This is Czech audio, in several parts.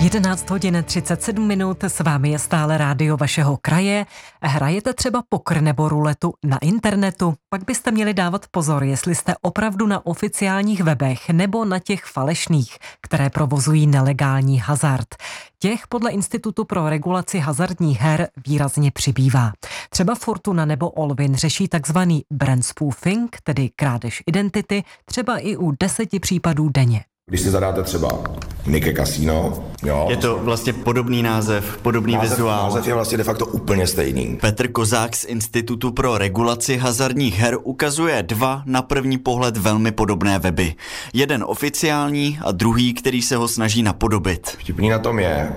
11 hodin 37 minut, s vámi je stále rádio vašeho kraje. Hrajete třeba poker nebo ruletu na internetu? Pak byste měli dávat pozor, jestli jste opravdu na oficiálních webech nebo na těch falešných, které provozují nelegální hazard. Těch podle Institutu pro regulaci hazardních her výrazně přibývá. Třeba Fortuna nebo Allwyn řeší takzvaný brand spoofing, tedy krádež identity, třeba i u 10 případů denně. Když si zadáte třeba Nike Casino, jo. Je to vlastně podobný název, podobný vizuál. Název je vlastně de facto úplně stejný. Petr Kozák z Institutu pro regulaci hazardních her ukazuje dva na první pohled velmi podobné weby. Jeden oficiální a druhý, který se ho snaží napodobit. Vtipný na tom je,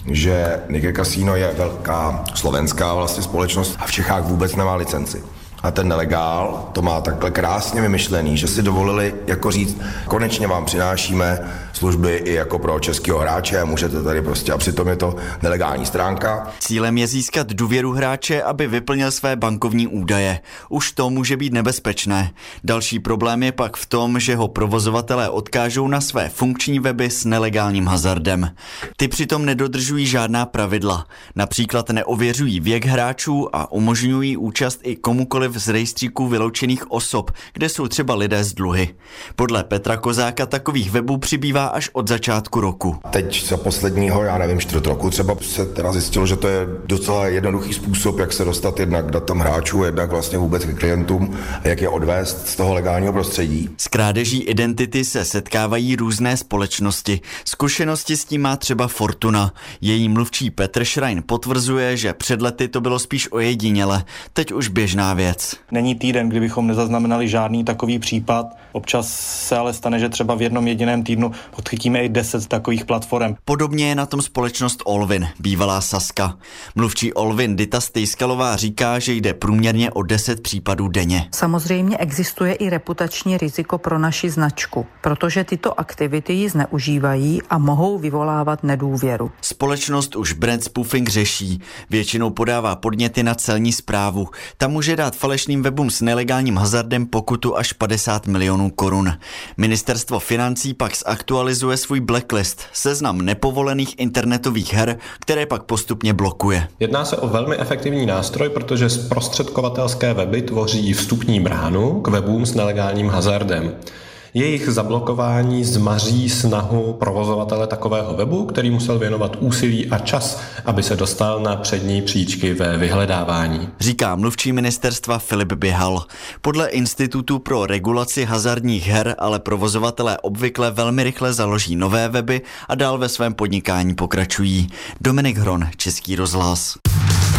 že Nike Casino je velká slovenská vlastně společnost a v Čechách vůbec nemá licenci. A ten nelegál to má takhle krásně vymyšlený, že si dovolili jako říct, konečně vám přinášíme služby i jako pro českého hráče a můžete tady prostě, a přitom je to nelegální stránka. Cílem je získat důvěru hráče, aby vyplnil své bankovní údaje. Už to může být nebezpečné. Další problém je pak v tom, že ho provozovatelé odkážou na své funkční weby s nelegálním hazardem. Ty přitom nedodržují žádná pravidla. Například neověřují věk hráčů a umožňují účast i komukoliv z rejstříků vyloučených osob, kde jsou třeba lidé z dluhy. Podle Petra Kozáka takových webů přibývá až od začátku roku. Teď za posledního, čtvrt roku třeba se teda zjistilo, že to je docela jednoduchý způsob, jak se dostat jednak k datům hráčů, jednak vlastně vůbec k klientům a jak je odvést z toho legálního prostředí. S krádeží identity se setkávají různé společnosti. Zkušenosti s tím má třeba Fortuna. Její mluvčí Petr Schrein potvrzuje, že před lety to bylo spíš ojediněle, teď už běžná věc. Není týden, kdybychom nezaznamenali žádný takový případ. Občas se ale stane, že třeba v jednom jediném týdnu podchytíme i 10 takových platform. Podobně je na tom společnost Allwyn, bývalá Sazka. Mluvčí Allwyn Dita Stejskalová říká, že jde průměrně o 10 případů denně. Samozřejmě existuje i reputační riziko pro naši značku, protože tyto aktivity ji zneužívají a mohou vyvolávat nedůvěru. Společnost už brand spoofing řeší. Většinou podává podněty na celní správu. Ta může dát falešným webům s nelegálním hazardem pokutu až 50 milionů korun. Ministerstvo financí pak zaktualizuje svůj blacklist, seznam nepovolených internetových her, které pak postupně blokuje. Jedná se o velmi efektivní nástroj, protože zprostředkovatelské weby tvoří vstupní bránu k webům s nelegálním hazardem. Jejich zablokování zmaří snahu provozovatele takového webu, který musel věnovat úsilí a čas, aby se dostal na přední příčky ve vyhledávání. Říká mluvčí ministerstva Filip Běhal. Podle Institutu pro regulaci hazardních her ale provozovatelé obvykle velmi rychle založí nové weby a dál ve svém podnikání pokračují. Dominik Hron, Český rozhlas.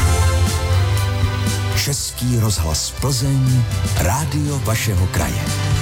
Český rozhlas Plzeň, rádio vašeho kraje.